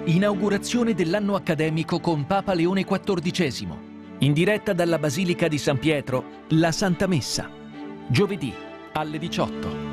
Inaugurazione dell'anno accademico con Papa Leone XIV. In diretta dalla Basilica di San Pietro, la Santa Messa. Giovedì alle 18.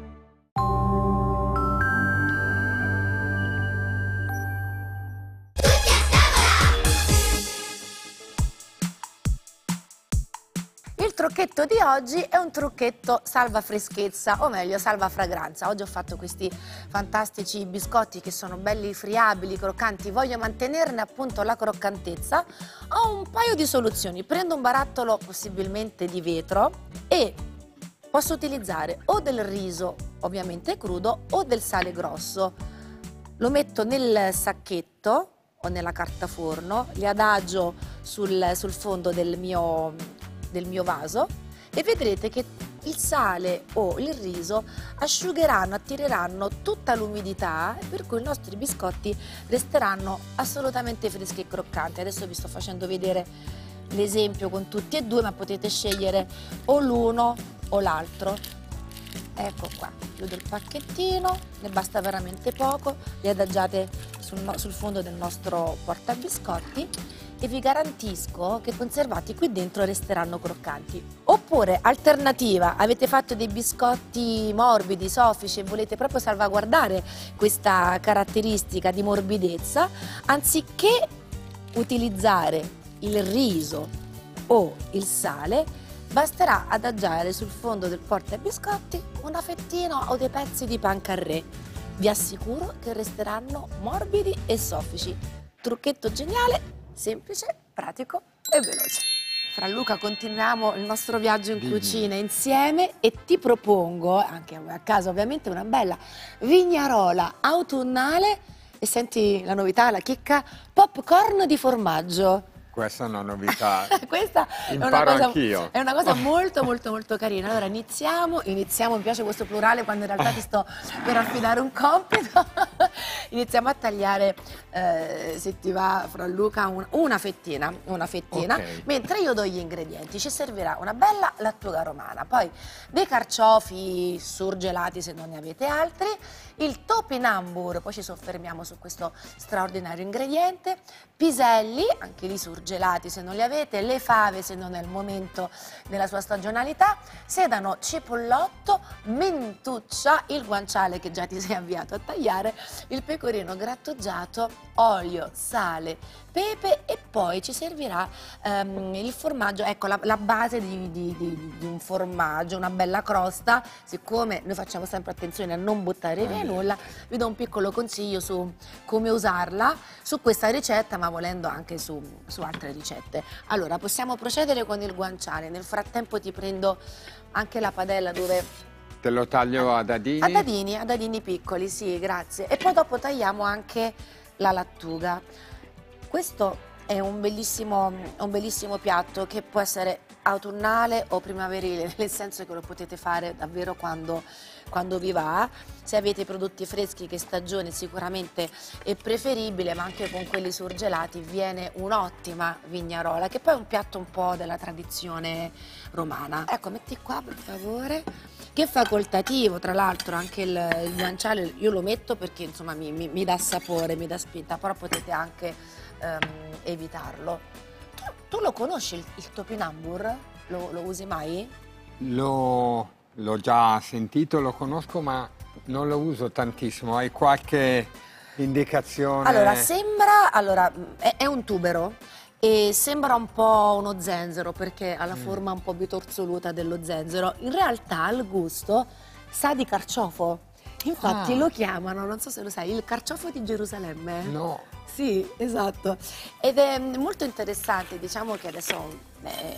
Il trucchetto di oggi è un trucchetto salva freschezza, o meglio salva fragranza. Oggi ho fatto questi fantastici biscotti che sono belli friabili, croccanti. Voglio mantenerne appunto la croccantezza. Ho un paio di soluzioni. Prendo un barattolo possibilmente di vetro e posso utilizzare o del riso ovviamente crudo o del sale grosso. Lo metto nel sacchetto o nella carta forno, li adagio sul fondo del mio vaso e vedrete che il sale o il riso asciugheranno, attireranno tutta l'umidità, per cui i nostri biscotti resteranno assolutamente freschi e croccanti. Adesso vi sto facendo vedere l'esempio con tutti e due, ma potete scegliere o l'uno o l'altro. Ecco qua, chiudo il pacchettino, ne basta veramente poco, li adagiate sul fondo del nostro portabiscotti e vi garantisco che conservati qui dentro resteranno croccanti. Oppure, alternativa, avete fatto dei biscotti morbidi, soffici e volete proprio salvaguardare questa caratteristica di morbidezza, anziché utilizzare il riso o il sale, basterà adagiare sul fondo del portabiscotti una fettina o dei pezzi di pan carré. Vi assicuro che resteranno morbidi e soffici. Trucchetto geniale, semplice, pratico e veloce. Fra Luca continuiamo il nostro viaggio in cucina insieme e ti propongo, anche a casa ovviamente, una bella vignarola autunnale e senti la novità, la chicca, popcorn di formaggio. Questa è una novità. Questa Imparo anch'io. È una cosa molto molto molto carina. Allora iniziamo, mi piace questo plurale quando in realtà ti sto per affidare un compito. Iniziamo a tagliare, se ti va fra Luca, una fettina, Okay. mentre io do gli ingredienti. Ci servirà una bella lattuga romana, poi dei carciofi surgelati se non ne avete altri, il topinambur, poi ci soffermiamo su questo straordinario ingrediente, piselli, anche lì surgelati se non li avete, le fave se non è il momento della sua stagionalità, sedano, cipollotto, mentuccia, il guanciale che già ti sei avviato a tagliare, il pecorino grattugiato, olio, sale, pepe e poi ci servirà il formaggio, ecco la base di un formaggio, una bella crosta. Siccome noi facciamo sempre attenzione a non buttare via nulla, vi do un piccolo consiglio su come usarla su questa ricetta, ma volendo anche su altre ricette. Allora possiamo procedere con il guanciale. Nel frattempo ti prendo anche la padella dove... Te lo taglio a dadini? A dadini piccoli, sì, grazie. E poi dopo tagliamo anche la lattuga. Questo è un bellissimo piatto che può essere autunnale o primaverile, nel senso che lo potete fare davvero quando vi va. Se avete prodotti freschi che stagione sicuramente è preferibile, ma anche con quelli surgelati viene un'ottima vignarola, che poi è un piatto un po' della tradizione romana. Ecco, metti qua per favore, che è facoltativo, tra l'altro anche il guanciale io lo metto perché insomma mi dà sapore, mi dà spinta, però potete anche evitarlo. Tu lo conosci il topinambur? Lo usi mai? L'ho già sentito, lo conosco, ma non lo uso tantissimo. Hai qualche indicazione? Allora, è un tubero e sembra un po' uno zenzero perché ha la forma un po' bitorzoluta dello zenzero. In realtà al gusto sa di carciofo. Infatti lo chiamano, non so se lo sai, il carciofo di Gerusalemme. No. Sì, esatto. Ed è molto interessante, diciamo che adesso